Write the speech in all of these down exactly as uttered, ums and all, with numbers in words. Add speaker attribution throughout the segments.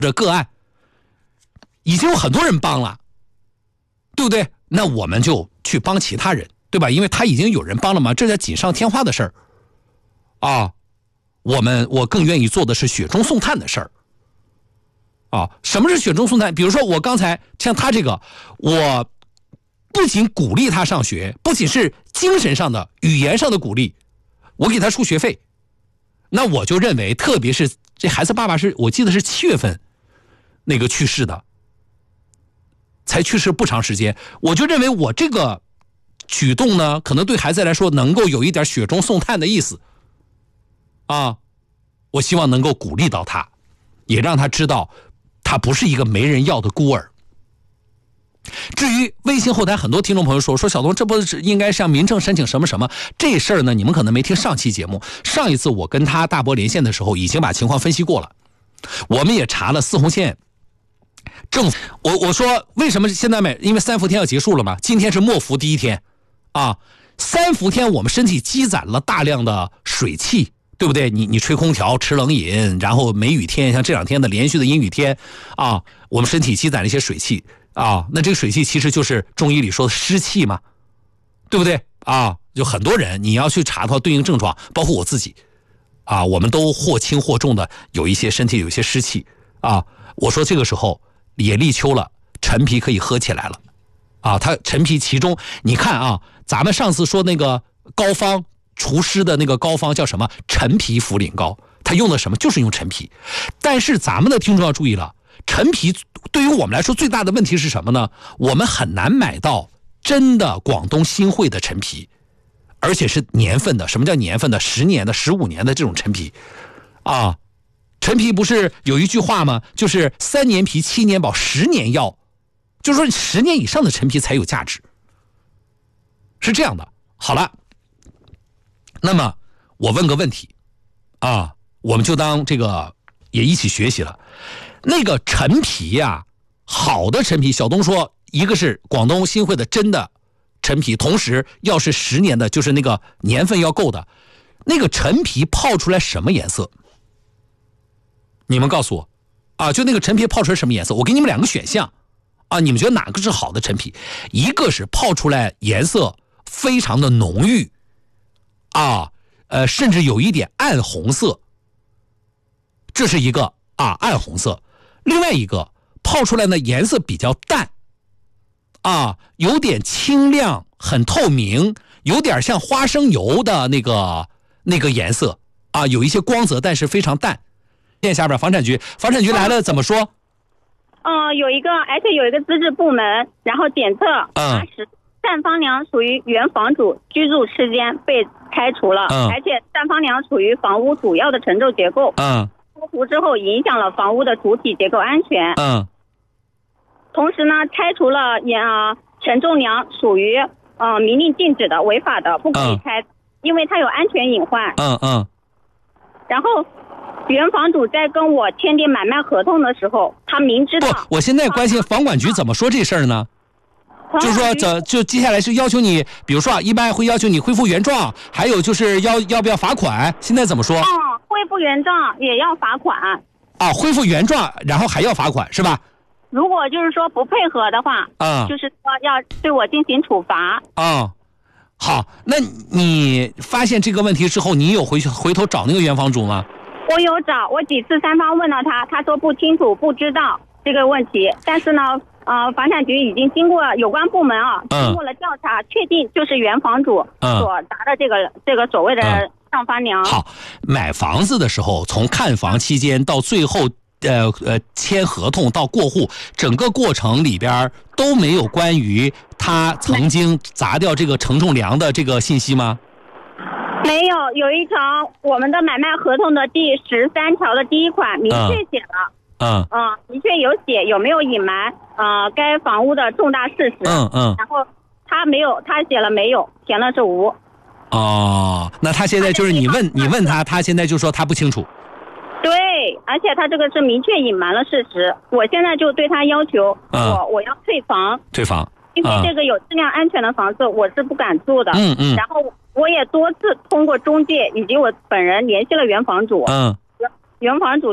Speaker 1: 这个案已经有很多人帮了，对不对？那我们就去帮其他人，对吧？因为他已经有人帮了嘛，这叫锦上添花的事儿啊。我们我更愿意做的是雪中送炭的事儿啊。什么是雪中送炭？比如说我刚才像他这个，我不仅鼓励他上学，不仅是精神上的、语言上的鼓励，我给他出学费。那我就认为，特别是这孩子爸爸是我记得是七月份那个去世的，才去世不长时间，我就认为我这个举动呢，可能对孩子来说能够有一点雪中送炭的意思啊。我希望能够鼓励到他，也让他知道他不是一个没人要的孤儿。至于微信后台很多听众朋友说说小东，这不是应该向民政申请什么什么这事儿呢？你们可能没听上期节目，上一次我跟他大伯连线的时候已经把情况分析过了，我们也查了四红线政府。我我说为什么现在没？因为三伏天要结束了嘛，今天是末伏第一天啊。三伏天我们身体积攒了大量的水汽，对不对？你你吹空调吃冷饮，然后梅雨天像这两天的连续的阴雨天啊，我们身体积攒了一些水汽啊，那这个水汽其实就是中医里说的湿气嘛，对不对啊？就很多人你要去查到对应症状，包括我自己啊，我们都或轻或重的有一些身体有一些湿气啊。我说这个时候也立秋了，陈皮可以喝起来了啊。它陈皮其中你看啊，咱们上次说那个膏方除湿的那个膏方叫什么？陈皮茯苓膏，它用的什么？就是用陈皮。但是咱们的听众要注意了，陈皮对于我们来说最大的问题是什么呢？我们很难买到真的广东新会的陈皮，而且是年份的。什么叫年份的？十年的、十五年的这种陈皮啊。陈皮不是有一句话吗？就是三年皮七年宝十年药，就是说十年以上的陈皮才有价值，是这样的。好了，那么我问个问题啊，我们就当这个也一起学习了。那个陈皮呀、啊，好的陈皮，小东说，一个是广东新会的真的陈皮，同时要是十年的，就是那个年份要够的。那个陈皮泡出来什么颜色？你们告诉我啊，就那个陈皮泡出来什么颜色？我给你们两个选项啊，你们觉得哪个是好的陈皮？一个是泡出来颜色非常的浓郁啊，呃，甚至有一点暗红色，这是一个啊暗红色。另外一个泡出来呢颜色比较淡啊，有点清亮，很透明，有点像花生油的那个那个颜色啊，有一些光泽，但是非常淡。线下边房产局，房产局来了怎么说？
Speaker 2: 嗯、呃，有一个，而且有一个资质部门，然后检测
Speaker 1: 嗯，
Speaker 2: 单方娘属于原房主居住期间被拆除了，
Speaker 1: 嗯，
Speaker 2: 而且单方娘属于房屋主要的承重结构，
Speaker 1: 嗯，
Speaker 2: 拆除之后影响了房屋的主体结构安全，
Speaker 1: 嗯，
Speaker 2: 同时呢，拆除了也呃承重梁属于呃明令禁止的、违法的，不可以拆，嗯、因为它有安全隐患，
Speaker 1: 嗯嗯，
Speaker 2: 然后。原房主在跟我签订买卖合同的时候，他明知道。
Speaker 1: 不，我现在关心房管局怎么说这事儿呢？就是说，这就接下来是要求你，比如说啊，一般会要求你恢复原状，还有就是要要不要罚款？现在怎么说？
Speaker 2: 嗯，恢复原状也要罚款。
Speaker 1: 啊，恢复原状，然后还要罚款是吧？
Speaker 2: 如果就是说不配合的话，
Speaker 1: 啊、嗯，
Speaker 2: 就是说要对我进行处罚。
Speaker 1: 啊、嗯，好，那你发现这个问题之后，你有回去回头找那个原房主吗？
Speaker 2: 我有找，我几次三方问了他，他说不清楚，不知道这个问题。但是呢，呃，房产局已经经过有关部门啊，经过了调查，嗯、确定就是原房主所答的这个、嗯、这个所谓的上房娘。
Speaker 1: 好，买房子的时候，从看房期间到最后呃呃签合同到过户，整个过程里边都没有关于他曾经砸掉这个承重梁的这个信息吗？
Speaker 2: 没有，有一条我们的买卖合同的第十三条的第一款明确写了，
Speaker 1: 嗯
Speaker 2: 嗯、呃，明确有写，有没有隐瞒呃该房屋的重大事实，
Speaker 1: 嗯嗯，
Speaker 2: 然后他没有，他写了没有，填了是无。
Speaker 1: 哦，那他现在就是你问你问他，他现在就说他不清楚。
Speaker 2: 对，而且他这个是明确隐瞒了事实，我现在就对他要求，
Speaker 1: 嗯、
Speaker 2: 我我要退房，
Speaker 1: 退房。
Speaker 2: 因为这个有质量安全的房子，我是不敢住的。
Speaker 1: 嗯嗯。
Speaker 2: 然后我也多次通过中介以及我本人联系了原房主。
Speaker 1: 嗯。
Speaker 2: 原房主对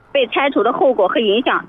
Speaker 2: 被拆除的后果和影响